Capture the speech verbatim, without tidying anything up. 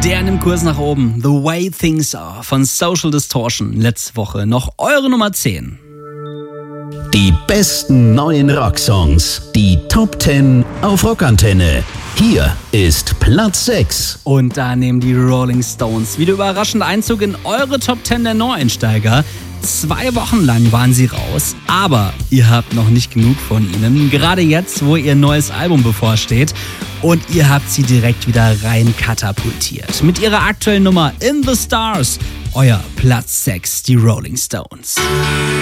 Der nimmt Kurs nach oben. The Way Things Are von Social Distortion. Letzte Woche noch eure Nummer zehn. Die besten neuen Rocksongs. Die Top zehn auf Rockantenne. Hier ist Platz sechs. Und da nehmen die Rolling Stones wieder überraschend Einzug in eure Top zehn der Neueinsteiger. Zwei Wochen lang waren sie raus, aber ihr habt noch nicht genug von ihnen. Gerade jetzt, wo ihr neues Album bevorsteht. Und ihr habt sie direkt wieder rein katapultiert. Mit ihrer aktuellen Nummer In the Stars. Euer Platz sechs, die Rolling Stones.